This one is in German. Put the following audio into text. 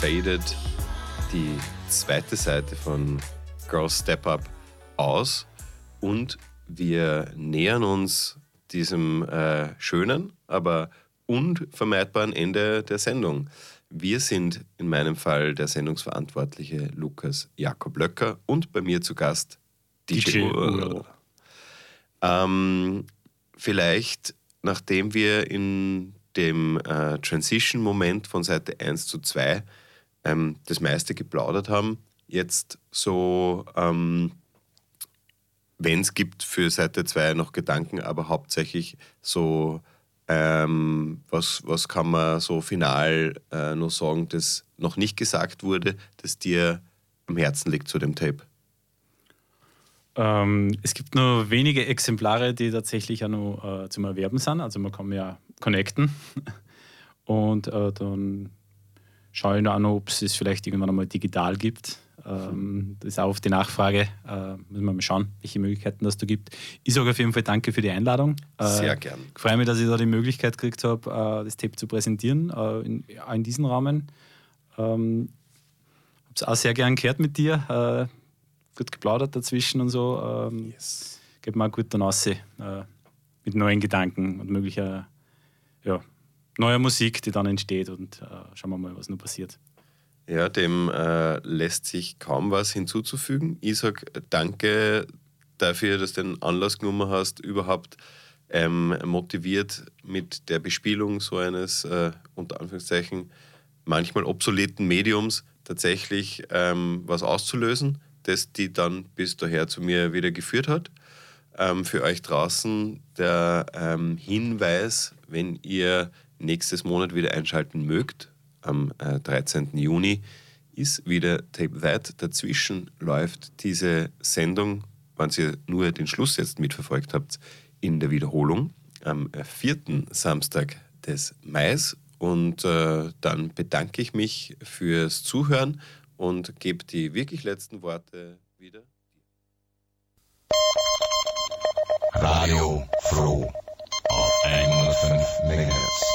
fadet die zweite Seite von Girls Step Up aus und wir nähern uns diesem schönen, aber unvermeidbaren Ende der Sendung. Wir sind in meinem Fall der Sendungsverantwortliche Lukas Jakob Löcker und bei mir zu Gast DJ Url. Vielleicht, nachdem wir in dem Transition-Moment von Seite 1 zu 2 das meiste geplaudert haben, jetzt so, wenn es gibt für Seite 2 noch Gedanken, aber hauptsächlich so, was kann man so final noch sagen, das noch nicht gesagt wurde, das dir am Herzen liegt zu dem Tape? Es gibt nur wenige Exemplare, die tatsächlich auch noch zum Erwerben sind. Also man kann ja connecten und dann schaue ich auch noch, ob es vielleicht irgendwann einmal digital gibt. Das ist auch auf die Nachfrage. Müssen wir mal schauen, welche Möglichkeiten das da gibt. Ich sage auf jeden Fall danke für die Einladung. Sehr gern. Ich freue mich, dass ich da die Möglichkeit gekriegt habe, das Tape zu präsentieren, in diesem Rahmen. Habe es auch sehr gern gehört mit dir. Gut geplaudert dazwischen und so. Yes. Geht mir auch gut dann raus, mit neuen Gedanken und möglicher neuer Musik, die dann entsteht, und schauen wir mal, was noch passiert. Ja, dem lässt sich kaum was hinzuzufügen. Ich sage danke dafür, dass du den Anlass genommen hast, überhaupt motiviert mit der Bespielung so eines, unter Anführungszeichen, manchmal obsoleten Mediums tatsächlich was auszulösen, das die dann bis daher zu mir wieder geführt hat. Für euch draußen der Hinweis, wenn ihr nächstes Monat wieder einschalten mögt, am 13. Juni ist wieder Tape That. Dazwischen läuft diese Sendung, wenn ihr nur den Schluss jetzt mitverfolgt habt, in der Wiederholung am 4. Samstag des Mais. Und dann bedanke ich mich fürs Zuhören und gebe die wirklich letzten Worte wieder. Radio Froh auf 105 MHz.